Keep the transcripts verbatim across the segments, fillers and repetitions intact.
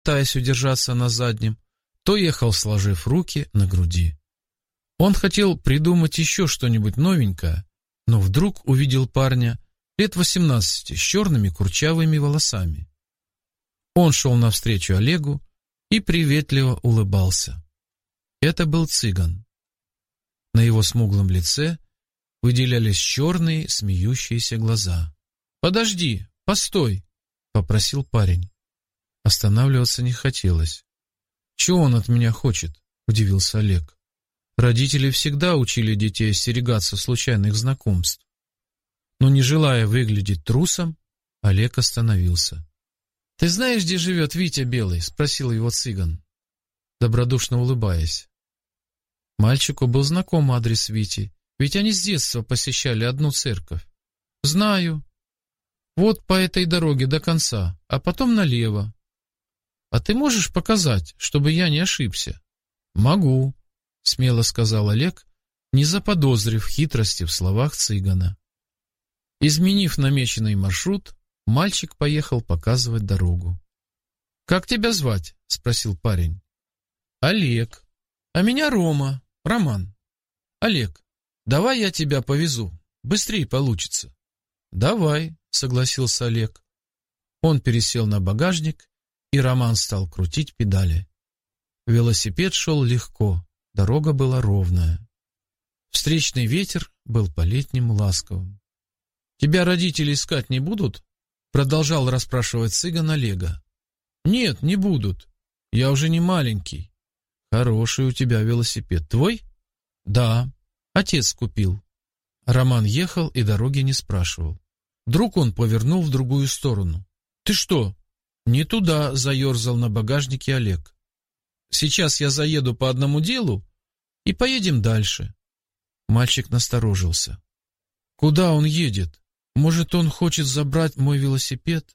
пытаясь удержаться на заднем, то ехал, сложив руки на груди. Он хотел придумать еще что-нибудь новенькое, но вдруг увидел парня лет восемнадцати с черными курчавыми волосами. Он шел навстречу Олегу и приветливо улыбался. Это был цыган. На его смуглом лице выделялись черные смеющиеся глаза. «Подожди, постой!» — попросил парень. Останавливаться не хотелось. «Чего он от меня хочет?» — удивился Олег. Родители всегда учили детей остерегаться случайных знакомств. Но, не желая выглядеть трусом, Олег остановился. «Ты знаешь, где живет Витя Белый?» — спросил его цыган, добродушно улыбаясь. Мальчику был знаком адрес Вити, ведь они с детства посещали одну церковь. «Знаю. Вот по этой дороге до конца, а потом налево. А ты можешь показать, чтобы я не ошибся?» «Могу», — смело сказал Олег, не заподозрив хитрости в словах цыгана. Изменив намеченный маршрут, мальчик поехал показывать дорогу. «Как тебя звать?» — спросил парень. «Олег. А меня Рома, Роман. Олег, давай я тебя повезу, быстрее получится». «Давай», — согласился Олег. Он пересел на багажник, и Роман стал крутить педали. Велосипед шел легко, дорога была ровная. Встречный ветер был по-летнему ласковым. «Тебя родители искать не будут?» — продолжал расспрашивать цыган Олега. «Нет, не будут. Я уже не маленький». «Хороший у тебя велосипед. Твой?» «Да, отец купил». Роман ехал и дороги не спрашивал. Вдруг он повернул в другую сторону. «Ты что?» «Не туда», — заерзал на багажнике Олег. «Сейчас я заеду по одному делу и поедем дальше». Мальчик насторожился. «Куда он едет? Может, он хочет забрать мой велосипед?»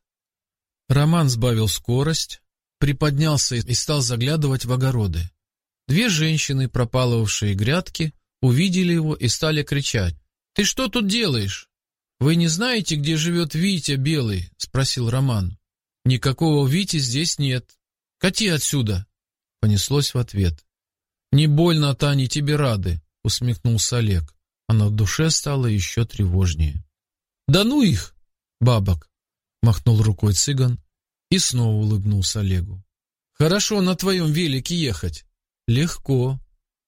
Роман сбавил скорость, приподнялся и стал заглядывать в огороды. Две женщины, пропалывавшие грядки, увидели его и стали кричать. «Ты что тут делаешь?» «Вы не знаете, где живет Витя Белый?» — спросил Роман. «Никакого Вити здесь нет. Кати отсюда!» — понеслось в ответ. «Не больно-то они тебе рады», — усмехнулся Олег, а на душе стало еще тревожнее. «Да ну их, бабок!» — махнул рукой цыган и снова улыбнулся Олегу. «Хорошо на твоем велике ехать». «Легко.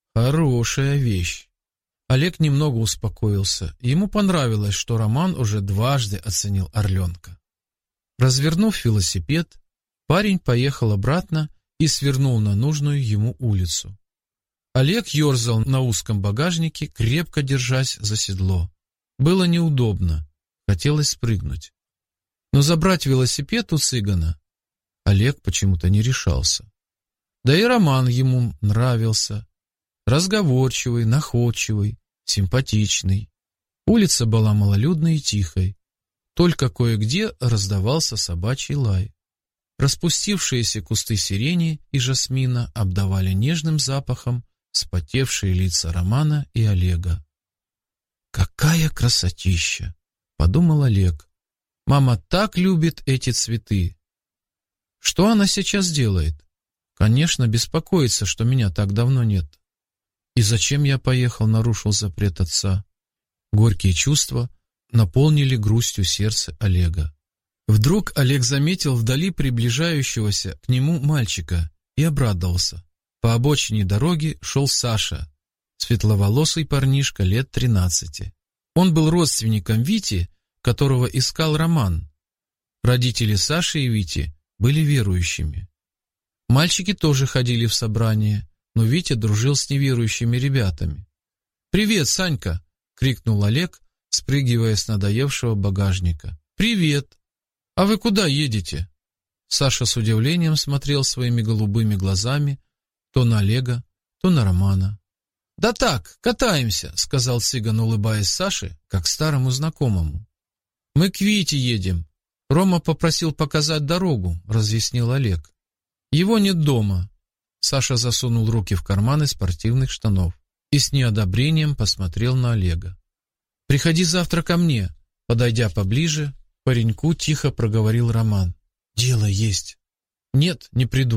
Хорошая вещь». Олег немного успокоился. Ему понравилось, что Роман уже дважды оценил орленка. Развернув велосипед, парень поехал обратно и свернул на нужную ему улицу. Олег ерзал на узком багажнике, крепко держась за седло. Было неудобно, хотелось спрыгнуть. Но забрать велосипед у цыгана Олег почему-то не решался. Да и Роман ему нравился. Разговорчивый, находчивый, симпатичный. Улица была малолюдной и тихой. Только кое-где раздавался собачий лай. Распустившиеся кусты сирени и жасмина обдавали нежным запахом вспотевшие лица Романа и Олега. «Какая красотища!» — подумал Олег. «Мама так любит эти цветы. Что она сейчас делает? Конечно, беспокоится, что меня так давно нет. И зачем я поехал, нарушил запрет отца?» Горькие чувства наполнили грустью сердце Олега. Вдруг Олег заметил вдали приближающегося к нему мальчика и обрадовался. По обочине дороги шел Саша, светловолосый парнишка лет тринадцати. Он был родственником Вити, которого искал Роман. Родители Саши и Вити были верующими. Мальчики тоже ходили в собрание, но Витя дружил с неверующими ребятами. «Привет, Санька!» — крикнул Олег, спрыгивая с надоевшего багажника. «Привет! А вы куда едете?» Саша с удивлением смотрел своими голубыми глазами то на Олега, то на Романа. «Да так, катаемся», — сказал цыган, улыбаясь Саше, как старому знакомому. «Мы к Вите едем. Рома попросил показать дорогу», — разъяснил Олег. «Его нет дома». Саша засунул руки в карманы спортивных штанов и с неодобрением посмотрел на Олега. «Приходи завтра ко мне», — подойдя поближе, пареньку тихо проговорил Роман. «Дело есть». Нет, не придумал.